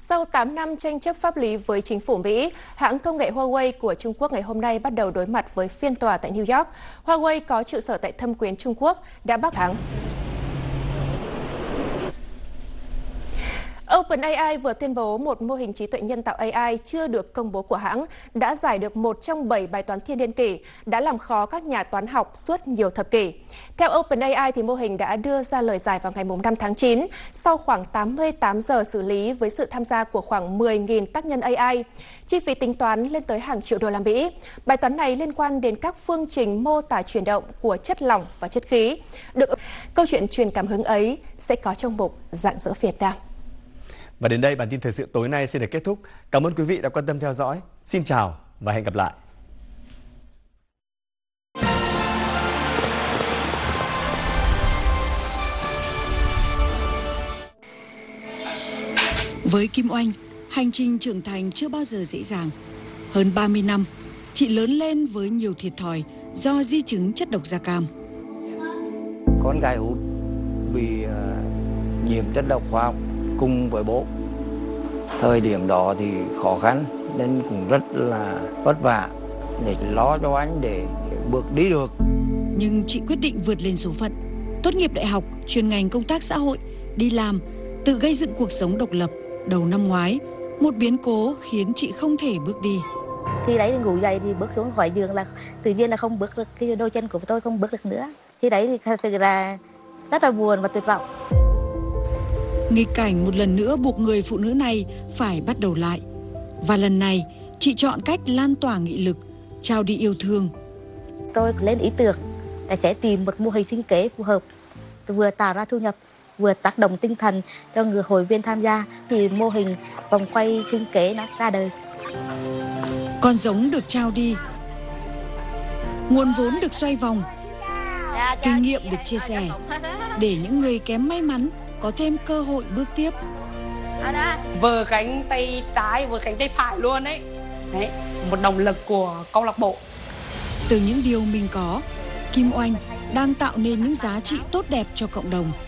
Sau 8 năm tranh chấp pháp lý với chính phủ Mỹ, hãng công nghệ Huawei của Trung Quốc ngày hôm nay bắt đầu đối mặt với phiên tòa tại New York. Huawei có trụ sở tại Thâm Quyến, Trung Quốc, đã bác thắng. OpenAI vừa tuyên bố một mô hình trí tuệ nhân tạo AI chưa được công bố của hãng đã giải được 1 trong 7 bài toán thiên niên kỷ, đã làm khó các nhà toán học suốt nhiều thập kỷ. Theo OpenAI, thì mô hình đã đưa ra lời giải vào ngày 5 tháng 9, sau khoảng 88 giờ xử lý với sự tham gia của khoảng 10.000 tác nhân AI. Chi phí tính toán lên tới hàng triệu đô la Mỹ. Bài toán này liên quan đến các phương trình mô tả chuyển động của chất lỏng và chất khí. Câu chuyện truyền cảm hứng ấy sẽ có trong mục Rạng rỡ Việt Nam. Và đến đây bản tin thời sự tối nay xin được kết thúc. Cảm ơn quý vị đã quan tâm theo dõi. Xin chào và hẹn gặp lại. Với Kim Oanh, hành trình trưởng thành chưa bao giờ dễ dàng. Hơn 30 năm, chị lớn lên với nhiều thiệt thòi do di chứng chất độc da cam. Con gái út bị nhiễm chất độc hóa học cùng với bố. Thời điểm đó thì khó khăn nên cũng rất là vất vả để lo cho anh để bước đi được. Nhưng chị quyết định vượt lên số phận, tốt nghiệp đại học chuyên ngành công tác xã hội, đi làm, tự gây dựng cuộc sống độc lập. Đầu năm ngoái, một biến cố khiến chị không thể bước đi. Khi đấy ngủ dậy thì bước xuống khỏi giường là tự nhiên là không bước được, cái đôi chân của tôi không bước được nữa. Khi đấy thì thật sự là rất là buồn và tuyệt vọng. Nghịch cảnh một lần nữa buộc người phụ nữ này phải bắt đầu lại. Và lần này, chị chọn cách lan tỏa nghị lực, trao đi yêu thương. Tôi lên ý tưởng là sẽ tìm một mô hình sinh kế phù hợp, vừa tạo ra thu nhập, vừa tác động tinh thần cho người hội viên tham gia. Thì mô hình vòng quay sinh kế nó ra đời. Con giống được trao đi, nguồn vốn được xoay vòng, kinh nghiệm được chia sẻ, để những người kém may mắn có thêm cơ hội bước tiếp. Vừa cánh tay trái vừa cánh tay phải luôn ấy. Đấy, một động lực của câu lạc bộ. Từ những điều mình có, Kim Oanh đang tạo nên những giá trị tốt đẹp cho cộng đồng.